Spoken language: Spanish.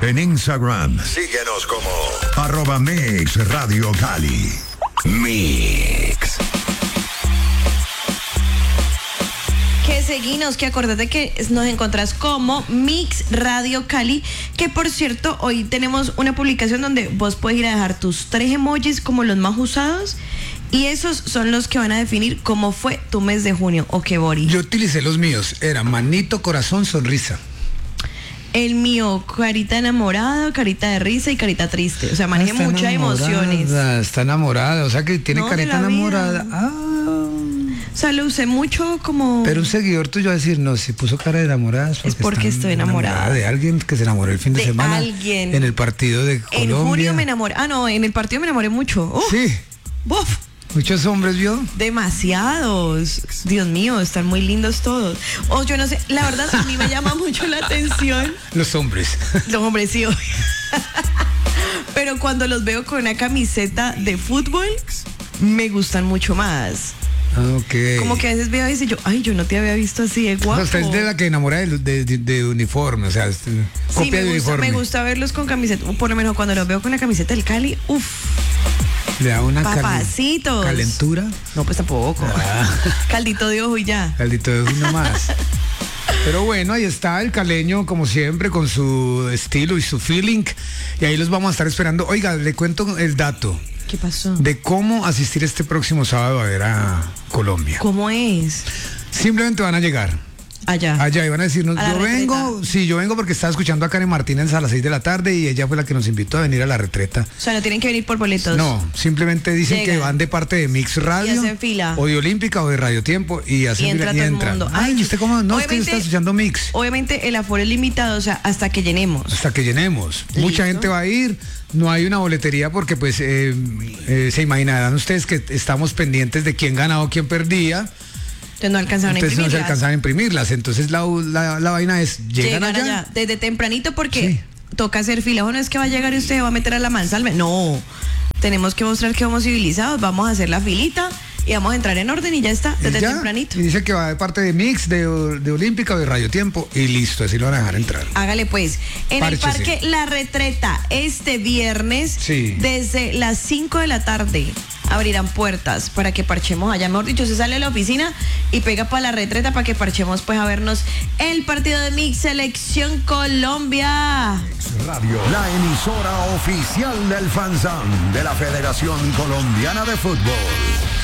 En Instagram, síguenos como @MixRadioCali. Mix. Que seguinos, que acordate que nos encontrás como Mix Radio Cali, que por cierto, hoy tenemos una publicación donde vos puedes ir a dejar tus 3 emojis como los más usados, y esos son los que van a definir cómo fue tu mes de junio, ¿o qué, Bori? Yo utilicé los míos, era manito, corazón, sonrisa. El mío, carita enamorada, carita de risa y carita triste. O sea, manejé muchas emociones. Está enamorada, o sea que tiene No, de carita la enamorada. vida. O sea, lo usé mucho como... Pero un seguidor tuyo va a decir, no, si puso cara de enamorada es porque está estoy enamorada. de alguien que se enamoró el fin de semana. Alguien. En el partido de Colombia. En junio me enamoré. Ah, no, en el partido me enamoré mucho. Sí. ¡Buf! Muchos hombres, ¿vio? Demasiados. Dios mío, están muy lindos todos. O yo no sé, la verdad a mí me llama mucho la atención. Los hombres. Los hombres sí. Pero cuando los veo con una camiseta de fútbol, me gustan mucho más. Ok. Como que a veces veo y dice yo, ay, yo no te había visto así de guapo. O sea, es de la que enamora de uniforme, o sea, copia de uniforme. Me gusta verlos con camiseta, por lo menos cuando los veo con la camiseta del Cali, uff. Le da una papacitos. ¿Calentura? No, pues tampoco. Caldito de ojo y ya. Caldito de ojo y no más. Pero bueno, ahí está el caleño, como siempre, con su estilo y su feeling. Y ahí los vamos a estar esperando. Oiga, le cuento el dato. ¿Qué pasó? De cómo asistir este próximo sábado a ver a Colombia. ¿Cómo es? Simplemente van a llegar. Allá y van a decirnos, yo vengo porque estaba escuchando a Karen Martínez a las 6 de la tarde y ella fue la que nos invitó a venir a la retreta. O sea, no tienen que venir por boletos. No, simplemente dicen Llegan. que van de parte de Mix Radio. Y hacen fila. O de Olímpica o de Radio Tiempo y hacen entra fila y todo el entran. mundo. Ay, ¿y usted cómo? No, es que yo estaba escuchando Mix. Obviamente el aforo es limitado, o sea, hasta que llenemos. Hasta que llenemos. ¿Listo? Mucha gente va a ir. No hay una boletería porque pues se imaginarán ustedes que estamos pendientes de quién ganaba o quién perdía. Entonces no alcanzaron a imprimirlas. No se alcanzaban a imprimirlas. Entonces la vaina es, llegan allá. Desde tempranito porque Sí. toca hacer fila. O no es que va a llegar y usted va a meter a la mansalva. No, tenemos que mostrar que vamos civilizados, vamos a hacer la filita y vamos a entrar en orden y ya está, desde tempranito. Y dice que va de parte de Mix, de Olímpica o de Radio Tiempo y listo, así lo van a dejar entrar. Hágale pues. En Párchese. el Parque La Retreta, este viernes, Sí. desde las 5 de la tarde, abrirán puertas para que parchemos allá. Mejor dicho, se sale de la oficina y pega para La Retreta para que parchemos pues a vernos el partido de Mix Selección Colombia. Radio, la emisora oficial del Fanzán de la Federación Colombiana de Fútbol.